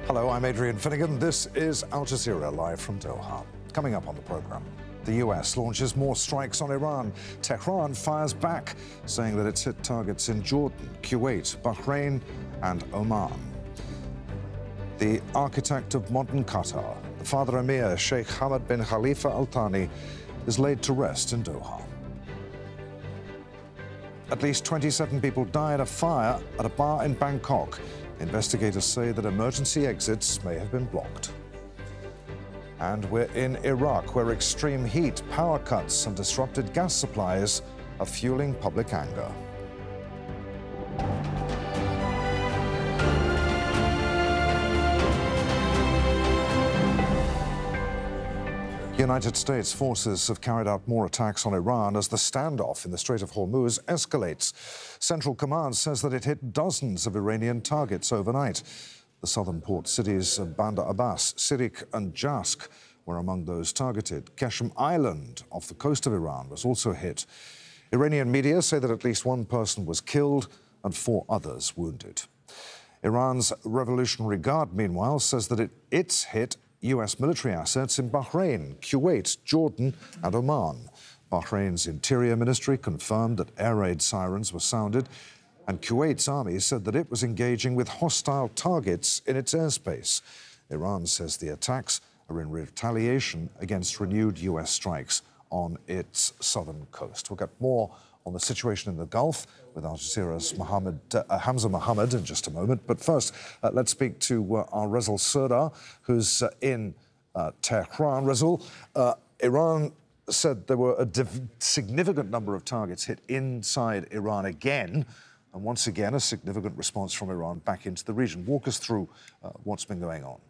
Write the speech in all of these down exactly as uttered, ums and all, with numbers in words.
Hello, I'm Adrian Finnegan. This is Al Jazeera live from Doha. Coming up on the program, the U S launches more strikes on Iran. Tehran fires back, saying that it's hit targets in Jordan, Kuwait, Bahrain and Oman. The architect of modern Qatar, the father Emir Sheikh Hamad bin Khalifa Al Thani, is laid to rest in Doha. At least twenty-seven people died in a fire at a bar in Bangkok. Investigators say that emergency exits may have been blocked. And we're in Iraq, where extreme heat, power cuts and disrupted gas supplies are fueling public anger. United States forces have carried out more attacks on Iran as the standoff in the Strait of Hormuz escalates. Central Command says that it hit dozens of Iranian targets overnight. The southern port cities of Bandar Abbas, Sirik and Jask were among those targeted. Qashm Island off the coast of Iran was also hit. Iranian media say that at least one person was killed and four others wounded. Iran's Revolutionary Guard, meanwhile, says that it, it's hit U S military assets in Bahrain, Kuwait, Jordan and Oman. Bahrain's Interior Ministry confirmed that air raid sirens were sounded, and Kuwait's army said that it was engaging with hostile targets in its airspace. Iran says the attacks are in retaliation against renewed U S strikes on its southern coast. We'll get more on the situation in the Gulf with Al Jazeera's Mohammed, uh, Hamza Mohammed in just a moment. But first, uh, let's speak to uh, our Resul Serdar, who's uh, in uh, Tehran. Resul, uh, Iran said there were a significant number of targets hit inside Iran again, and once again a significant response from Iran back into the region. Walk us through uh, what's been going on.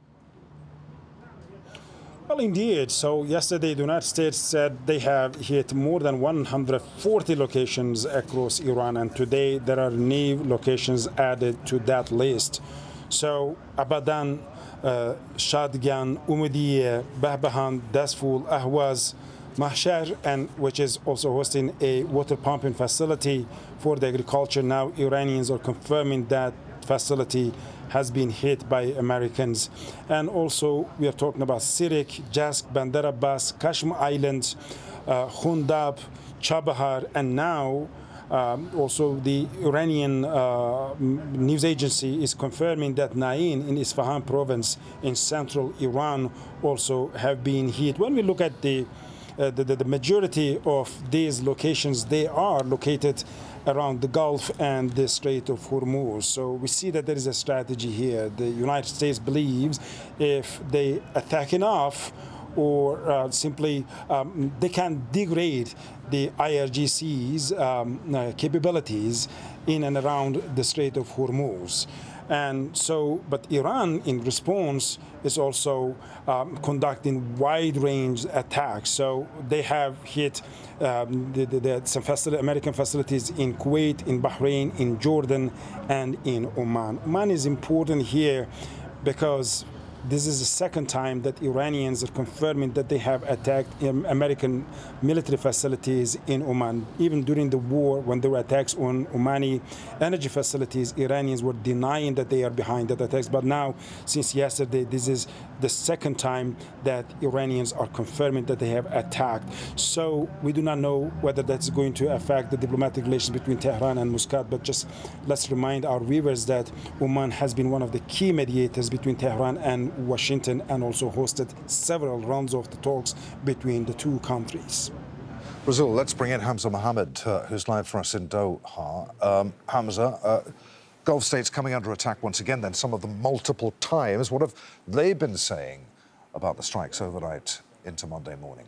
Well, indeed. So yesterday, the United States said they have hit more than one hundred forty locations across Iran, and today there are new locations added to that list. So Abadan, uh, Shadgan, Umudiye, Bahbahan, Dasful, Ahwaz, Mahshar, and which is also hosting a water pumping facility for the agriculture. Now Iranians are confirming that facility has been hit by Americans. And also we are talking about Sirik, Jask, Bandar Abbas, Qashm Islands, uh, Khundab, Chabahar, and now um, also the Iranian uh, news agency is confirming that Nain in Isfahan province in central Iran also have been hit. When we look at the Uh, the, the, the majority of these locations, they are located around the Gulf and the Strait of Hormuz. So we see that there is a strategy here. The United States believes if they attack enough or uh, simply um, they can degrade the I R G C's um, uh, capabilities in and around the Strait of Hormuz. And so, but Iran, in response, is also um, conducting wide-range attacks. So they have hit um, the, the, the, some facility, American facilities in Kuwait, in Bahrain, in Jordan, and in Oman. Oman is important here because this is the second time that Iranians are confirming that they have attacked American military facilities in Oman. Even during the war, when there were attacks on Omani energy facilities, Iranians were denying that they are behind that attacks. But now, since yesterday, this is the second time that Iranians are confirming that they have attacked. So we do not know whether that's going to affect the diplomatic relations between Tehran and Muscat, but just let's remind our viewers that Oman has been one of the key mediators between Tehran and Washington, and also hosted several rounds of the talks between the two countries. Brazil, let's bring in Hamza Mohammed, uh, who's live for us in Doha. Um, Hamza, uh, Gulf states coming under attack once again, then some of them multiple times. What have they been saying about the strikes overnight into Monday morning?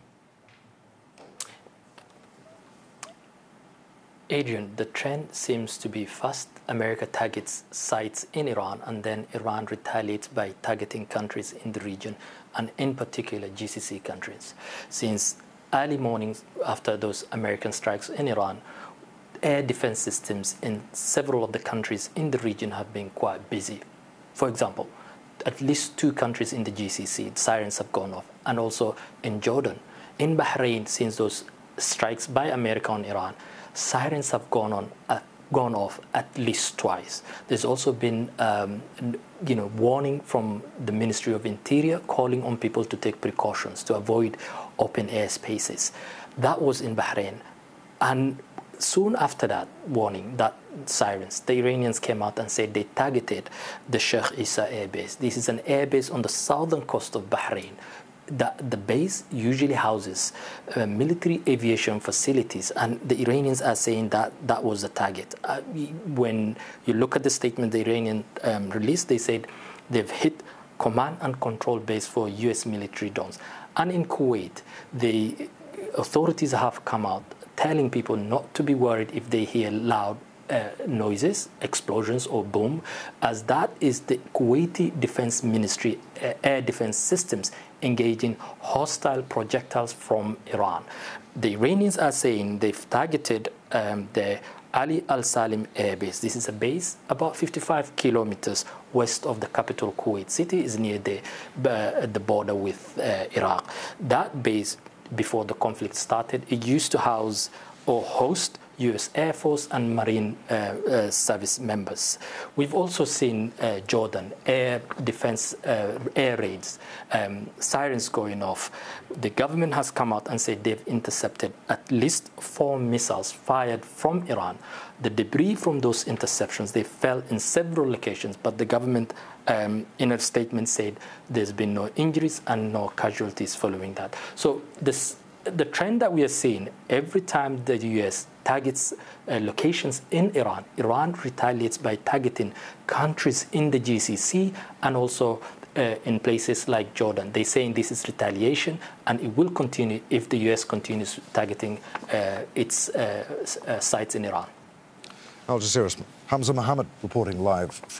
Adrian, the trend seems to be first America targets sites in Iran, and then Iran retaliates by targeting countries in the region, and in particular G C C countries. Since early mornings after those American strikes in Iran, air defense systems in several of the countries in the region have been quite busy. For example, at least two countries in the G C C, sirens have gone off, and also in Jordan. In Bahrain, since those strikes by America on Iran, sirens have gone on at gone off at least twice. There's also been um, you know, warning from the Ministry of Interior calling on people to take precautions to avoid open air spaces. That was in Bahrain. And soon after that warning, that sirens, the Iranians came out and said they targeted the Sheikh Issa Air Base. This is an air base on the southern coast of Bahrain. The, the base usually houses uh, military aviation facilities, and the Iranians are saying that that was the target. Uh, when you look at the statement the Iranian um, released, they said they've hit command and control base for U S military drones. And in Kuwait, the authorities have come out telling people not to be worried if they hear loud Uh, noises, explosions or boom, as that is the Kuwaiti Defense Ministry uh, air defense systems engaging hostile projectiles from Iran. The Iranians are saying they've targeted um, the Ali Al Salim Air Base. This is a base about fifty-five kilometers west of the capital, Kuwait City. Is near the uh, the border with uh, Iraq. That base, before the conflict started, it used to house or host U S Air Force and Marine uh, uh, Service members. We've also seen uh, Jordan air defense uh, air raids, um, sirens going off. The government has come out and said they've intercepted at least four missiles fired from Iran. The debris from those interceptions, they fell in several locations, but the government um, in a statement said there's been no injuries and no casualties following that. So this the trend that we are seeing, every time the U S targets uh, locations in Iran, Iran retaliates by targeting countries in the G C C and also uh, in places like Jordan. They're saying this is retaliation, and it will continue if the U S continues targeting uh, its uh, uh, sites in Iran. Al Jazeera's Hamza Mohammed reporting live.